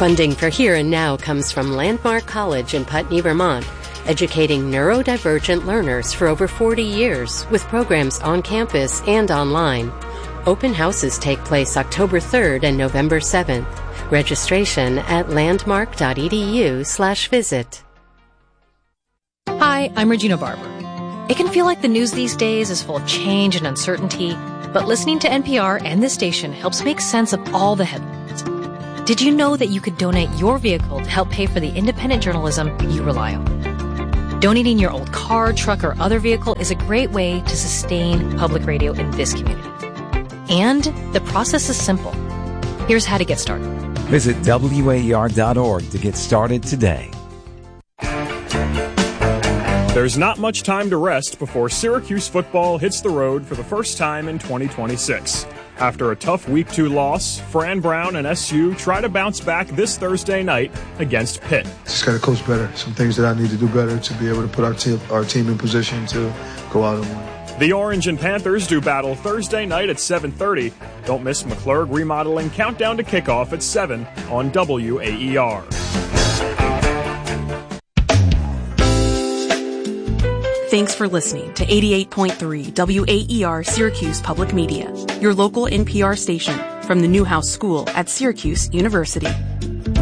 Funding for Here and Now comes from Landmark College in Putney, Vermont, educating neurodivergent learners for over 40 years with programs on campus and online. Open houses take place October 3rd and November 7th. Registration at landmark.edu/visit. Hi, I'm Regina Barber. It can feel like the news these days is full of change and uncertainty, but listening to NPR and this station helps make sense of all the headlines. Did you know that you could donate your vehicle to help pay for the independent journalism you rely on? Donating your old car, truck, or other vehicle is a great way to sustain public radio in this community. And the process is simple. Here's how to get started. Visit WAER.org to get started today. There's not much time to rest before Syracuse football hits the road for the first time in 2026. After a tough Week 2 loss, Fran Brown and SU try to bounce back this Thursday night against Pitt. Just got to coach better. Some things that I need to do better to be able to put our team in position to go out and win. The Orange and Panthers do battle Thursday night at 7:30. Don't miss McClurg Remodeling Countdown to Kickoff at 7 on WAER. Thanks for listening to 88.3 WAER Syracuse Public Media, your local NPR station from the Newhouse School at Syracuse University.